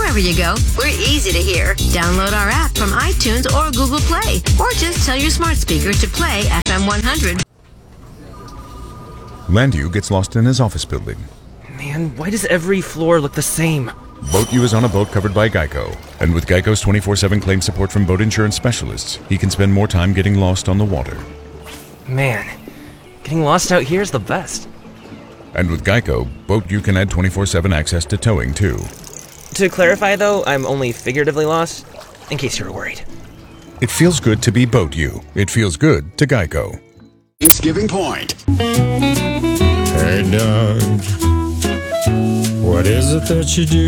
Wherever you go, we're easy to hear. Download our app from iTunes or Google Play, or just tell your smart speaker to play FM 100. Landu gets lost in his office building. Man, why does every floor look the same? Boat U is on a boat covered by Geico, and with Geico's 24/7 claim support from boat insurance specialists, he can spend more time getting lost on the water. Man, getting lost out here is the best. And with Geico, Boat U can add 24/7 access to towing, too. To clarify, though, I'm only figuratively lost, in case you were worried. It feels good to be Boat U. It feels good to Geico. Thanksgiving Point. Hey, Doug, what is it that you do?